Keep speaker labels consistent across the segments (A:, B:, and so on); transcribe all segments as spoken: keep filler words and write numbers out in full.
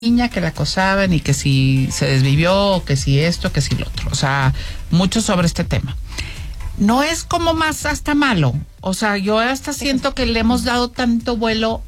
A: niña que la acosaban y que si se desvivió, o que si esto, que si lo otro. O sea, mucho sobre este tema. No es como más hasta malo. O sea, yo hasta siento que le hemos dado tanto vuelo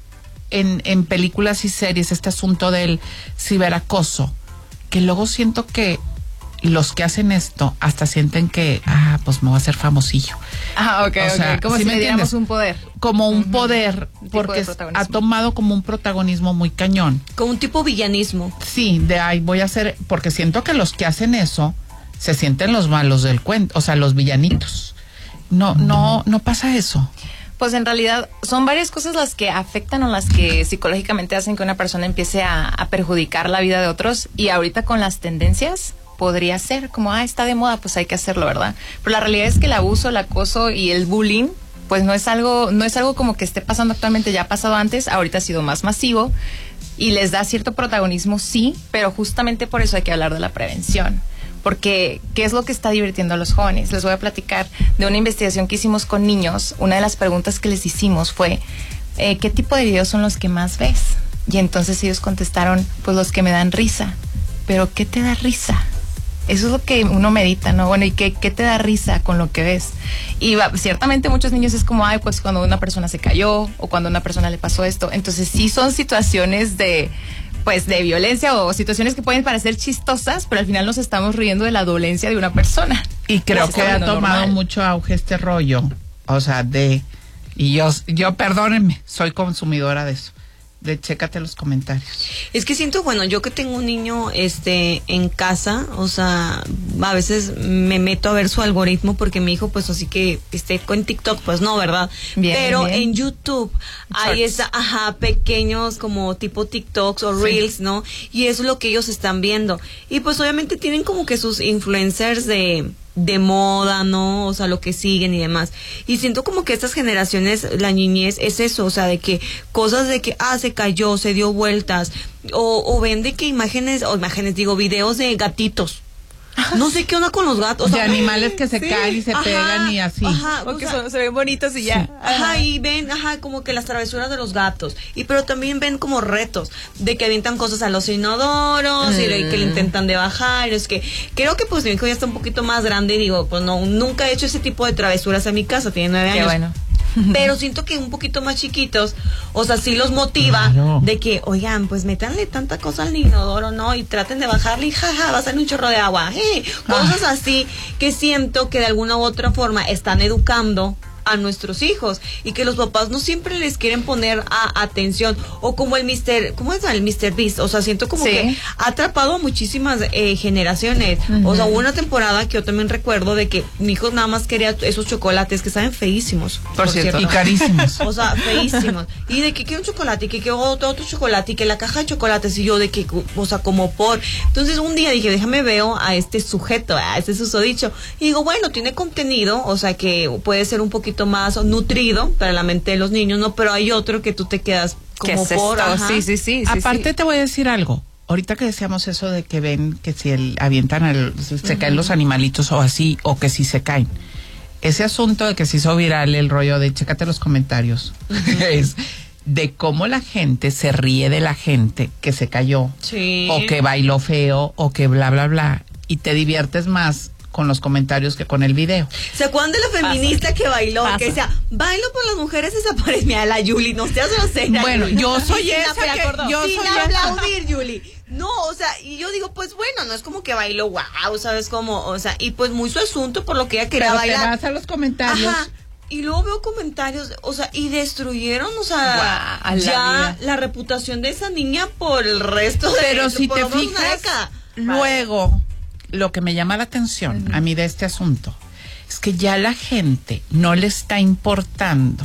A: en, en películas y series, este asunto del ciberacoso, que luego siento que los que hacen esto hasta sienten que, ah, pues me voy a hacer famosillo.
B: Ah, ok,
A: o sea,
B: ok. Como
A: ¿sí
B: si
A: me
B: le diéramos
A: entiendes?
B: un poder.
A: Como un
B: Uh-huh.
A: poder,
B: Un
A: porque ha tomado como un protagonismo muy cañón.
C: Como un tipo villanismo.
A: Sí, de ahí voy a hacer, porque siento que los que hacen eso se sienten los malos del cuento, o sea, los villanitos. No, no, no pasa eso.
B: Pues en realidad son varias cosas las que afectan o las que psicológicamente hacen que una persona empiece a, a perjudicar la vida de otros, y ahorita con las tendencias podría ser como, ah, está de moda, pues hay que hacerlo, ¿verdad? Pero la realidad es que el abuso, el acoso y el bullying, pues no es algo, no es algo como que esté pasando actualmente, ya ha pasado antes, ahorita ha sido más masivo y les da cierto protagonismo, sí, pero justamente por eso hay que hablar de la prevención. Porque, ¿qué es lo que está divirtiendo a los jóvenes? Les voy a platicar de una investigación que hicimos con niños. Una de las preguntas que les hicimos fue, eh, ¿qué tipo de videos son los que más ves? Y entonces ellos contestaron, pues los que me dan risa. ¿Pero qué te da risa? Eso es lo que uno medita, ¿no? Bueno, ¿y qué, qué te da risa con lo que ves? Y va, ciertamente muchos niños es como, ay, pues cuando una persona se cayó o cuando a una persona le pasó esto. Entonces sí son situaciones de, pues, de violencia o situaciones que pueden parecer chistosas, pero al final nos estamos riendo de la dolencia de una persona.
A: Y creo
B: Pues
A: que ha tomado
B: normal.
A: mucho auge este rollo, o sea, de, y yo, yo perdónenme, soy consumidora de eso, de chécate los comentarios.
C: Es que siento, bueno, yo que tengo un niño este en casa, o sea, a veces me meto a ver su algoritmo porque mi hijo, pues así que esté con TikTok, pues no, ¿verdad?
B: Bien,
C: Pero
B: bien.
C: en YouTube hay esa, ajá, pequeños como tipo TikToks o
A: Sí.
C: Reels, ¿no? Y eso es lo que ellos están viendo. Y pues obviamente tienen como que sus influencers de de moda, ¿no? O sea, lo que siguen y demás. Y siento como que estas generaciones, la niñez es eso, o sea, de que cosas de que, ah, se cayó, se dio vueltas, o, o ven de que imágenes, o imágenes, digo, videos de gatitos. No sé qué onda con los gatos. O
A: De
C: sea,
A: animales que se
B: sí,
A: caen y se
C: ajá,
A: pegan y así.
C: Ajá,
B: O que
C: o sea,
B: son- se ven bonitos y ya.
C: Ajá, y ven, ajá, como que las travesuras de los gatos. Y pero también ven como retos de que avientan cosas a los inodoros y de que le intentan de bajar. Es que creo que pues mi hijo ya está un poquito más grande y digo, pues no, nunca he hecho ese tipo de travesuras en mi casa, tiene nueve
B: Qué
C: años.
B: bueno.
C: Pero siento que un poquito más chiquitos, o sea, sí los motiva
A: Claro.
C: de que, oigan, pues métanle tanta cosa al inodoro, ¿no? Y traten de bajarle y jaja, va a salir un chorro de agua. Eh, cosas así que siento que de alguna u otra forma están educando a nuestros hijos y que los papás no siempre les quieren poner a atención, o como el mister ¿cómo es el mister Beast? O sea, siento como
B: Sí.
C: que ha atrapado a muchísimas eh, generaciones.
B: Uh-huh.
C: O sea, hubo una temporada que yo también recuerdo de que mi hijo nada más quería esos chocolates que saben feísimos,
B: Por cierto.
A: Y carísimos.
C: o sea, feísimos. Y de que quiero un chocolate, y que quiero otro, otro chocolate, y que la caja de chocolates, y yo de que, o sea, como por... Entonces un día dije, déjame veo a este sujeto, a este susodicho. Y digo, bueno, tiene contenido, o sea, que puede ser un poquito más nutrido para la mente de los niños, ¿no? Pero hay otro que tú te quedas
B: ¿Qué
C: como
B: es
C: por...
B: esto?
C: ajá.
B: Sí, sí, sí. sí,
A: Aparte
B: sí.
A: te voy a decir algo. Ahorita que decíamos eso de que ven que si el, avientan, el, se caen los animalitos o así, o que si se caen. Ese asunto de que se hizo viral el rollo de chécate los comentarios, es de cómo la gente se ríe de la gente que se cayó,
C: Sí.
A: o que bailó feo, o que bla, bla, bla, y te diviertes más con los comentarios que con el video.
C: ¿Se acuerdan de la feminista que bailó?
B: Pasa.
C: Que decía, bailo por las mujeres desaparece. Mira, la Yuli, no seas grosera.
A: Bueno,
C: Yuli.
A: yo soy
C: Sin
A: esa
C: apla-
A: que-
C: acordó.
A: yo
C: Sin
A: soy esa.
C: aplaudir, Yuli. No, o sea, y yo digo, pues bueno, no es como que bailo wow, ¿sabes cómo? O sea, y pues muy su asunto por lo que ella quería
A: Pero te
C: bailar.
A: vas a los comentarios.
C: Ajá. Y luego veo comentarios, o sea, y destruyeron, o sea,
B: Guau, la
C: ya
B: vida.
C: la reputación de esa niña por el resto de
A: Pero si
C: por
A: te
C: lo menos una
A: fijas,
C: década.
A: luego, lo que me llama la atención a mí de este asunto es que ya la gente no le está importando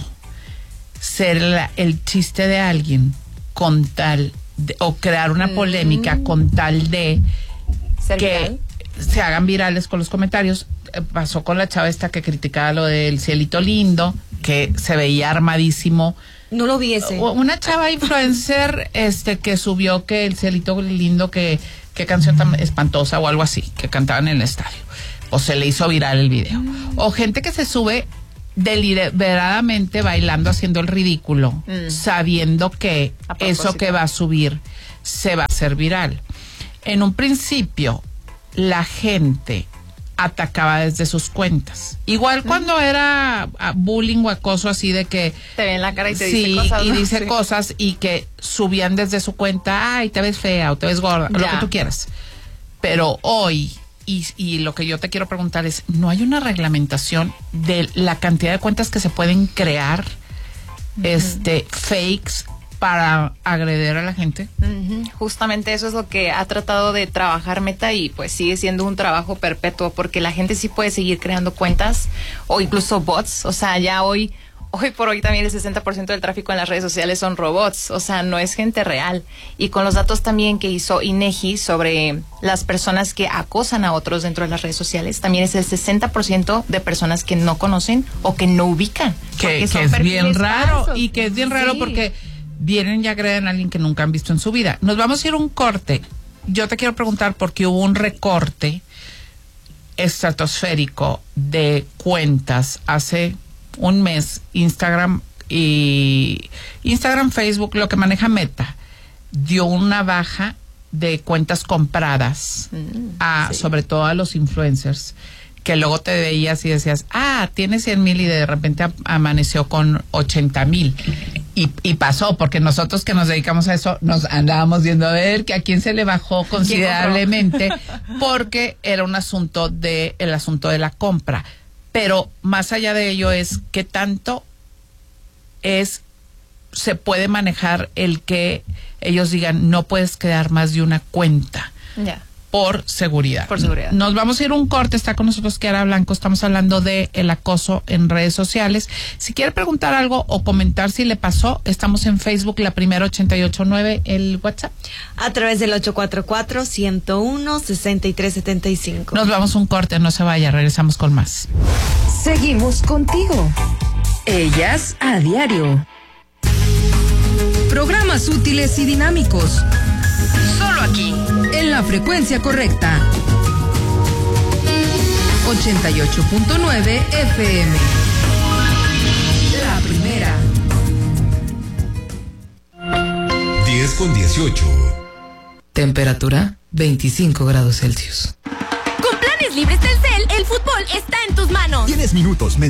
A: ser la- el chiste de alguien con tal de, o crear una polémica con tal de
B: Ser
A: que
B: viral.
A: se hagan virales con los comentarios. Eh, Pasó con la chava esta que criticaba lo del cielito lindo, que se veía armadísimo.
C: No lo vi ese.
A: O- Una chava influencer este que subió que el cielito lindo, que qué canción tan espantosa o algo así, que cantaban en el estadio. O se le hizo viral el video. O gente que se sube deliberadamente bailando, haciendo el ridículo,
B: Mm.
A: sabiendo que
B: A
A: eso
B: propósito.
A: que va a subir se va a hacer viral. En un principio, la gente atacaba desde sus cuentas. Igual cuando era bullying o acoso así de que...
B: Te ven la cara y te
A: sí,
B: dice cosas.
A: y
B: ¿no?
A: dice
B: Sí.
A: cosas y que subían desde su cuenta, ay, te ves fea o te ves gorda,
B: Ya.
A: lo que tú quieras. Pero hoy, y, y lo que yo te quiero preguntar es, ¿no hay una reglamentación de la cantidad de cuentas que se pueden crear, uh-huh. este, fakes, para agredir a la gente?
B: Uh-huh. Justamente eso es lo que ha tratado de trabajar Meta y pues sigue siendo un trabajo perpetuo porque la gente sí puede seguir creando cuentas o incluso bots. O sea, ya hoy, hoy por hoy también el sesenta por ciento del tráfico en las redes sociales son robots. O sea, no es gente real. Y con los datos también que hizo INEGI sobre las personas que acosan a otros dentro de las redes sociales, también es el sesenta por ciento de personas que no conocen o que no ubican.
A: Que, que es bien raro falsos. Y que es bien raro sí. porque vienen y agreden a alguien que nunca han visto en su vida. Nos vamos a ir a un corte. Yo te quiero preguntar porque hubo un recorte estratosférico de cuentas hace un mes. Instagram y Instagram, Facebook, lo que maneja Meta, dio una baja de cuentas compradas mm, a, sí. sobre todo a los influencers, que luego te veías y decías, ah, tiene cien mil y de repente a, amaneció con ochenta mil. Y, y pasó, porque nosotros que nos dedicamos a eso, nos andábamos viendo a ver que a quién se le bajó considerablemente, porque era un asunto de, el asunto de la compra. Pero más allá de ello es qué tanto es, se puede manejar el que ellos digan, no puedes crear más de una cuenta.
B: Ya. Yeah.
A: Por seguridad.
B: Por seguridad.
A: Nos vamos a ir a un corte. Está con nosotros Kiara Blanco. Estamos hablando de el acoso en redes sociales. Si quiere preguntar algo o comentar si le pasó, estamos en Facebook, La Primera ochenta y ocho nueve, el WhatsApp.
C: A través del ocho cuatro cuatro, ciento uno, sesenta y tres setenta y cinco.
A: Nos vamos a un corte, no se vaya, regresamos con más.
D: Seguimos contigo. Ellas a diario. Programas útiles y dinámicos. Solo aquí, en la frecuencia correcta. ochenta y ocho punto nueve F M. La Primera.
E: diez con dieciocho.
F: Temperatura veinticinco grados Celsius.
G: Con planes libres Telcel, el fútbol está en tus manos.
E: Tienes minutos,